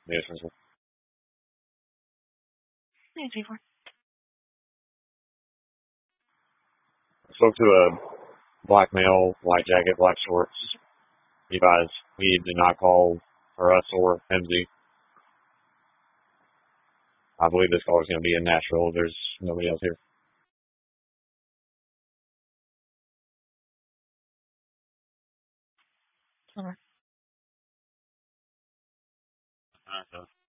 Yes, sir. Hey, 3-4. Spoke to a black male, white jacket, black shorts. He advised he did not call for us or MZ. I believe this call is going to be in Nashville. There's nobody else here. Silver.